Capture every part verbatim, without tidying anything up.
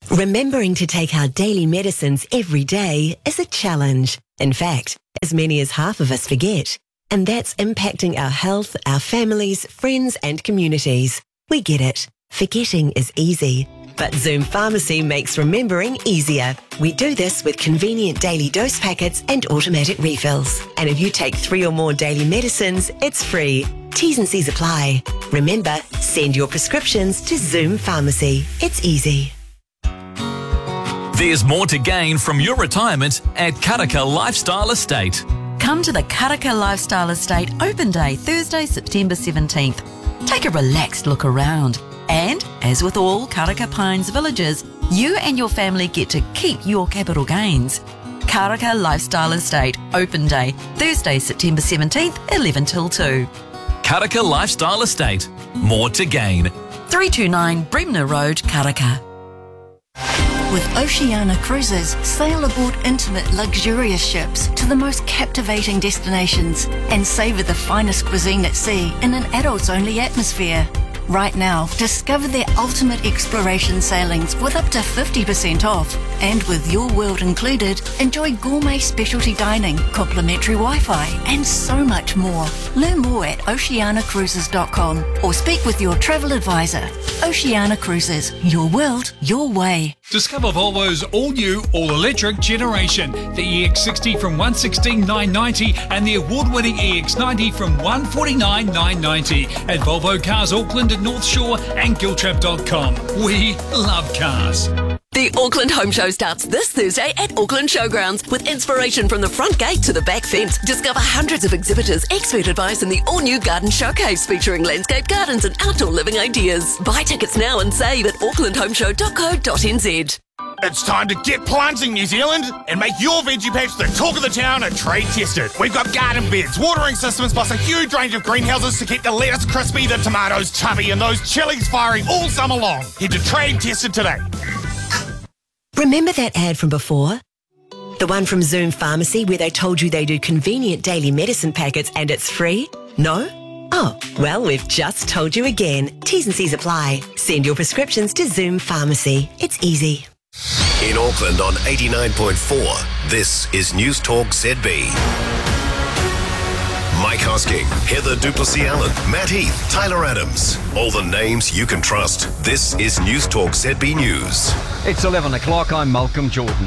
Remembering to take our daily medicines every day is a challenge. In fact, as many as half of us forget. And that's impacting our health, our families, friends and communities. We get it. Forgetting is easy. But Zoom Pharmacy makes remembering easier. We do this with convenient daily dose packets and automatic refills. And if you take three or more daily medicines, it's free. T's and C's apply. Remember, send your prescriptions to Zoom Pharmacy. It's easy. There's more to gain from your retirement at Karaka Lifestyle Estate. Come to the Karaka Lifestyle Estate Open Day, Thursday, September seventeenth. Take a relaxed look around. And, as with all Karaka Pines villages, you and your family get to keep your capital gains. Karaka Lifestyle Estate Open Day, Thursday, September seventeenth, eleven till two. Karaka Lifestyle Estate. More to gain. three two nine Bremner Road, Karaka. With Oceania Cruises, sail aboard intimate, luxurious ships to the most captivating destinations and savour the finest cuisine at sea in an adults-only atmosphere. Right now, discover their ultimate exploration sailings with up to fifty percent off. And with Your World included, enjoy gourmet specialty dining, complimentary Wi-Fi, and so much more. Learn more at oceana cruises dot com or speak with your travel advisor. Oceania Cruises, your world, your way. Discover Volvo's all-new, all-electric generation. The E X sixty from one hundred sixteen thousand nine hundred ninety and the award-winning E X ninety from one hundred forty-nine thousand nine hundred ninety at Volvo Cars Auckland at North Shore and giltrap dot com. We love cars. The Auckland Home Show starts this Thursday at Auckland Showgrounds with inspiration from the front gate to the back fence. Discover hundreds of exhibitors, expert advice and the all-new garden showcase featuring landscape gardens and outdoor living ideas. Buy tickets now and save at auckland home show dot co dot n z. It's time to get planting, New Zealand, and make your veggie patch the talk of the town and trade tested. We've got garden beds, watering systems, plus a huge range of greenhouses to keep the lettuce crispy, the tomatoes chubby, and those chilies firing all summer long. Head to Trade Tested today. Remember that ad from before? The one from Zoom Pharmacy where they told you they do convenient daily medicine packets and it's free? No? Oh, well, we've just told you again. T's and C's apply. Send your prescriptions to Zoom Pharmacy. It's easy. In Auckland on eighty-nine point four, this is News Talk Z B. Mike Hosking, Heather Duplessis-Allen, Matt Heath, Tyler Adams. All the names you can trust. This is News Talk Z B News. It's eleven o'clock. I'm Malcolm Jordan.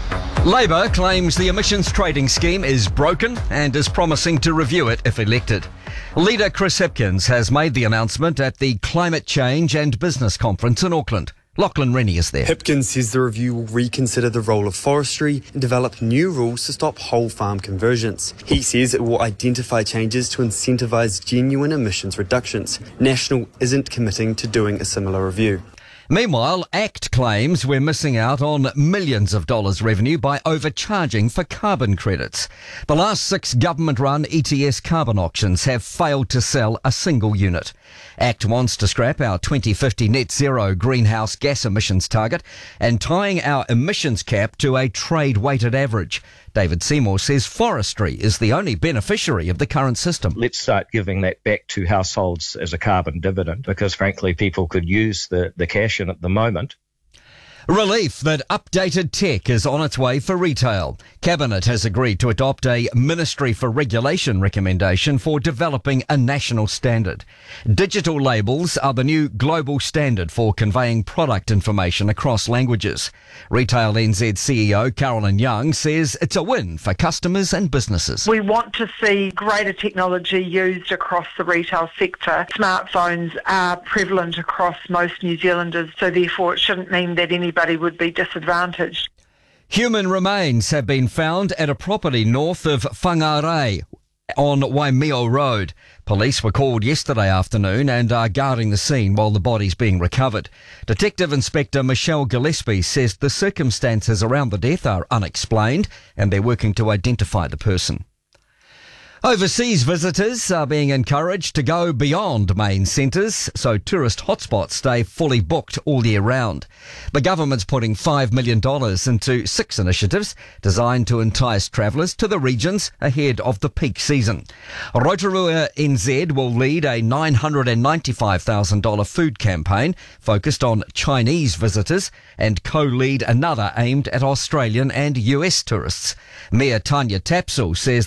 Labor claims the emissions trading scheme is broken and is promising to review it if elected. Leader Chris Hipkins has made the announcement at the Climate Change and Business Conference in Auckland. Lachlan Rennie is there. Hipkins says the review will reconsider the role of forestry and develop new rules to stop whole farm conversions. He says it will identify changes to incentivise genuine emissions reductions. National isn't committing to doing a similar review. Meanwhile, ACT claims we're missing out on millions of dollars revenue by overcharging for carbon credits. The last six government-run E T S carbon auctions have failed to sell a single unit. ACT wants to scrap our twenty fifty net zero greenhouse gas emissions target and tying our emissions cap to a trade-weighted average. David Seymour says forestry is the only beneficiary of the current system. Let's start giving that back to households as a carbon dividend because, frankly, people could use the, the cash in at the moment. Relief that updated tech is on its way for retail. Cabinet has agreed to adopt a Ministry for Regulation recommendation for developing a national standard. Digital labels are the new global standard for conveying product information across languages. Retail N Z C E O Carolyn Young says it's a win for customers and businesses. We want to see greater technology used across the retail sector. Smartphones are prevalent across most New Zealanders, so therefore it shouldn't mean that any Anybody would be disadvantaged. Human remains have been found at a property north of Whangarei on Waimeo Road. Police were called yesterday afternoon and are guarding the scene while the body's being recovered. Detective Inspector Michelle Gillespie says the circumstances around the death are unexplained and they're working to identify the person. Overseas visitors are being encouraged to go beyond main centres so tourist hotspots stay fully booked all year round. The government's putting five million dollars into six initiatives designed to entice travellers to the regions ahead of the peak season. Rotorua N Z will lead a nine hundred ninety-five thousand dollars food campaign focused on Chinese visitors and co-lead another aimed at Australian and U S tourists. Mayor Tanya Tapsell says